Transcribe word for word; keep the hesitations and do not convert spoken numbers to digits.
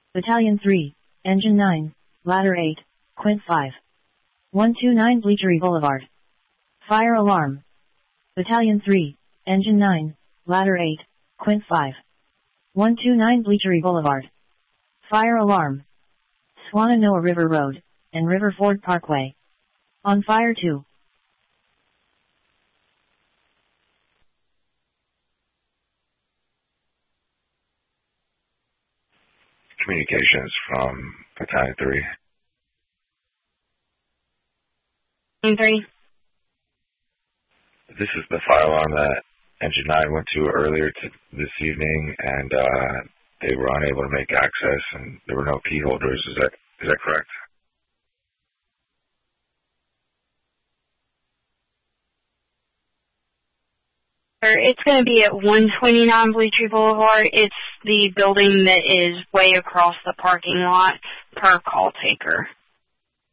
Battalion three, Engine nine, Ladder eight, Quint five. one two nine Bleachery Boulevard. Fire alarm. Battalion three, Engine nine, Ladder eight, Quint five. one two nine Bleachery Boulevard. Fire alarm. Swannanoa River Road, and River Ford Parkway. On fire two. Communications from Battalion three. three. This is the fire alarm that Engine nine went to earlier to this evening, and uh, they were unable to make access, and there were no key holders. Is that is that correct? It's going to be at one twenty-nine Bleachery Boulevard. It's the building that is way across the parking lot per call taker.